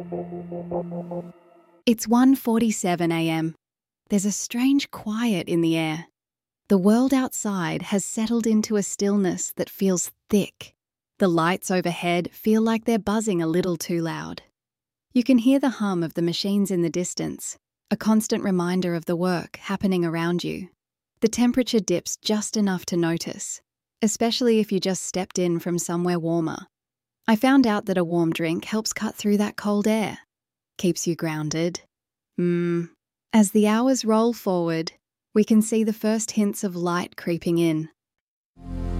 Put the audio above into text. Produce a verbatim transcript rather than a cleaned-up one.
It's one forty-seven a m. There's a strange quiet in the air. The world outside has settled into a stillness that feels thick. The lights overhead feel like they're buzzing a little too loud. You can hear the hum of the machines in the distance, a constant reminder of the work happening around you. The temperature dips just enough to notice, especially if you just stepped in from somewhere warmer. I found out that a warm drink helps cut through that cold air, keeps you grounded. Mmm. As the hours roll forward, we can see the first hints of light creeping in.